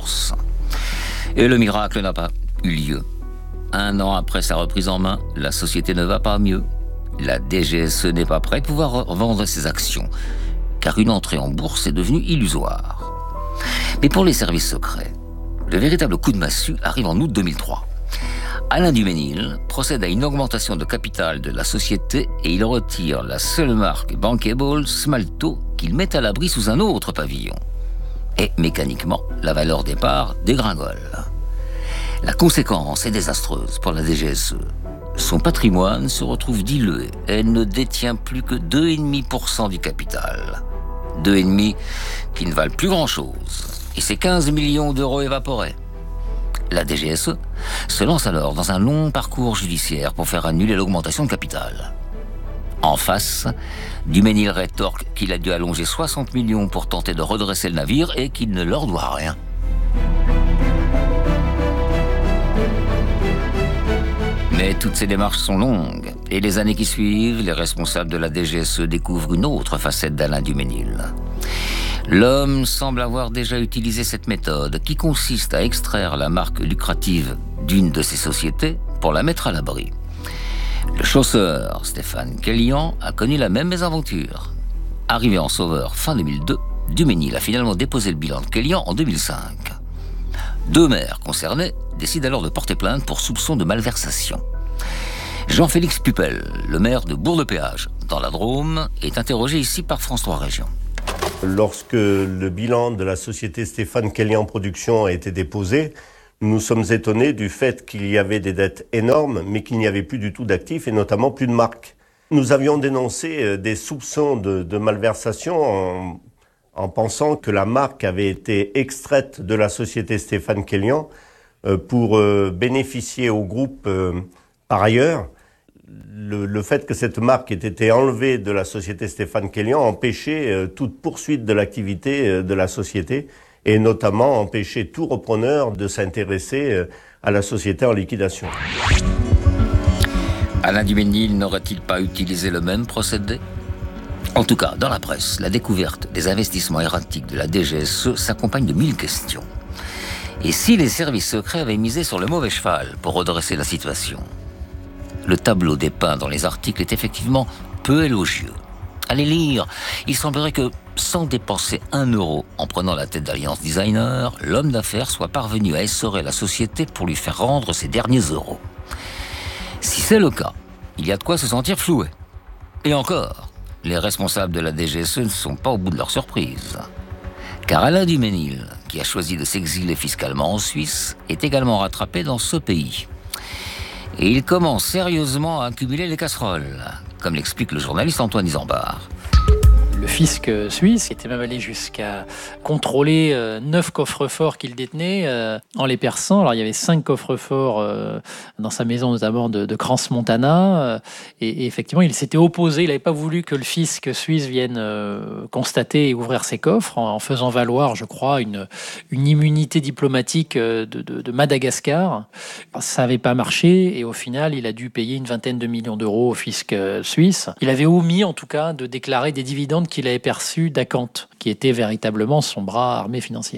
bourse. Et le miracle n'a pas eu lieu. 1 an après sa reprise en main, la société ne va pas mieux. La DGSE n'est pas prête à pouvoir vendre ses actions, car une entrée en bourse est devenue illusoire. Mais pour les services secrets, le véritable coup de massue arrive en août 2003. Alain Duménil procède à une augmentation de capital de la société et il retire la seule marque bankable, Smalto, qu'il met à l'abri sous un autre pavillon. Et mécaniquement, la valeur des parts dégringole. La conséquence est désastreuse pour la DGSE. Son patrimoine se retrouve dilué et elle ne détient plus que 2,5% du capital. 2,5% qui ne valent plus grand-chose. Et c'est 15 millions d'euros évaporés. La DGSE se lance alors dans un long parcours judiciaire pour faire annuler l'augmentation de capital. En face, Duménil rétorque qu'il a dû allonger 60 millions pour tenter de redresser le navire et qu'il ne leur doit rien. Mais toutes ces démarches sont longues, et les années qui suivent, les responsables de la DGSE découvrent une autre facette d'Alain Duménil. L'homme semble avoir déjà utilisé cette méthode qui consiste à extraire la marque lucrative d'une de ses sociétés pour la mettre à l'abri. Le chausseur Stéphane Kellian a connu la même mésaventure. Arrivé en sauveur fin 2002, Duménil a finalement déposé le bilan de Kellian en 2005. 2 maires concernés décident alors de porter plainte pour soupçon de malversation. Jean-Félix Pupel, le maire de Bourg-de-Péage, dans la Drôme, est interrogé ici par France 3 Régions. Lorsque le bilan de la société Stéphane Kellian Productions a été déposé, nous sommes étonnés du fait qu'il y avait des dettes énormes, mais qu'il n'y avait plus du tout d'actifs et notamment plus de marques. Nous avions dénoncé des soupçons de malversation en pensant que la marque avait été extraite de la société Stéphane Kellian pour bénéficier au groupe par ailleurs. Le fait que cette marque ait été enlevée de la société Stéphane Kellian empêchait toute poursuite de l'activité de la société et notamment empêchait tout repreneur de s'intéresser à la société en liquidation. Alain Duménil n'aurait-il pas utilisé le même procédé ? En tout cas, dans la presse, la découverte des investissements erratiques de la DGSE s'accompagne de 1000 questions. Et si les services secrets avaient misé sur le mauvais cheval pour redresser la situation ? Le tableau dépeint dans les articles est effectivement peu élogieux. À les lire, il semblerait que, sans dépenser 1 euro en prenant la tête d'Alliance Designer, l'homme d'affaires soit parvenu à essorer la société pour lui faire rendre ses derniers euros. Si c'est le cas, il y a de quoi se sentir floué. Et encore, les responsables de la DGSE ne sont pas au bout de leur surprise. Car Alain Duménil, qui a choisi de s'exiler fiscalement en Suisse, est également rattrapé dans ce pays. Et il commence sérieusement à accumuler les casseroles, comme l'explique le journaliste Antoine Isambard. Le fisc suisse était même allé jusqu'à contrôler 9 coffres-forts qu'il détenait en les perçant. Alors il y avait 5 coffres-forts dans sa maison notamment de Crans-Montana et effectivement il s'était opposé, il n'avait pas voulu que le fisc suisse vienne constater et ouvrir ses coffres en faisant valoir, je crois, une immunité diplomatique de Madagascar. Ça n'avait pas marché et au final il a dû payer une 20aine de millions d'euros au fisc suisse. Il avait omis en tout cas de déclarer des dividendes qu'il avait perçu d'Acanthe, qui était véritablement son bras armé financier.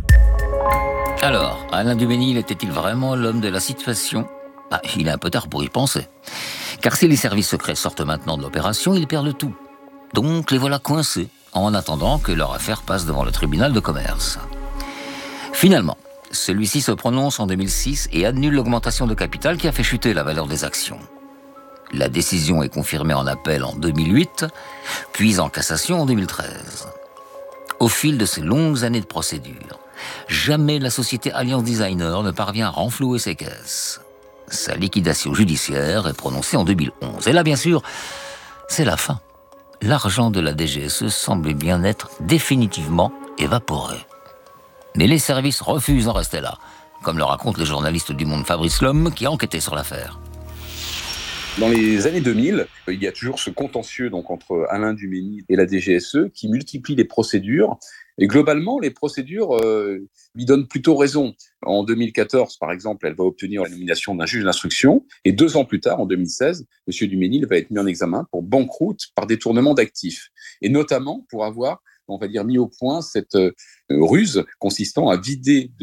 Alors, Alain Duménil était-il vraiment l'homme de la situation ? Il est un peu tard pour y penser. Car si les services secrets sortent maintenant de l'opération, ils perdent tout. Donc les voilà coincés, en attendant que leur affaire passe devant le tribunal de commerce. Finalement, celui-ci se prononce en 2006 et annule l'augmentation de capital qui a fait chuter la valeur des actions. La décision est confirmée en appel en 2008, puis en cassation en 2013. Au fil de ces longues années de procédure, jamais la société Alliance Designer ne parvient à renflouer ses caisses. Sa liquidation judiciaire est prononcée en 2011. Et là, bien sûr, c'est la fin. L'argent de la DGSE semble bien être définitivement évaporé. Mais les services refusent d'en rester là, comme le raconte le journaliste du Monde Fabrice Lhomme qui a enquêté sur l'affaire. Dans les années 2000, il y a toujours ce contentieux donc, entre Alain Duménil et la DGSE qui multiplie les procédures. Et globalement, les procédures lui donnent plutôt raison. En 2014, par exemple, elle va obtenir la nomination d'un juge d'instruction. Et 2 ans plus tard, en 2016, M. Duménil va être mis en examen pour banqueroute par détournement d'actifs. Et notamment pour avoir, on va dire, mis au point cette ruse consistant à vider